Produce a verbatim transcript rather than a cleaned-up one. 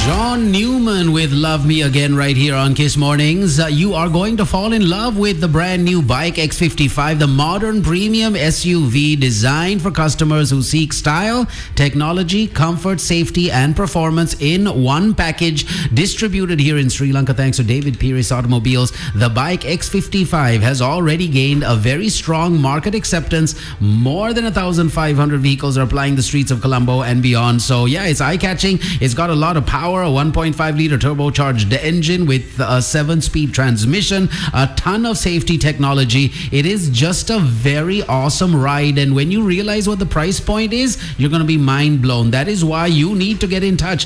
John Newman with Love Me Again right here on Kiss Mornings. Uh, you are going to fall in love with the brand new Bike X fifty-five, the modern premium S U V designed for customers who seek style, technology, comfort, safety, and performance in one package. Distributed here in Sri Lanka thanks to David Pierce Automobiles. The Bike X fifty-five has already gained a very strong market acceptance. More than one thousand five hundred vehicles are applying the streets of Colombo and beyond. So yeah, it's eye-catching. It's got a lot of power. A one point five liter turbocharged engine with a seven speed transmission, a ton of safety technology. It is just a very awesome ride, and when you realize what the price point is, you're going to be mind blown. That is why you need to get in touch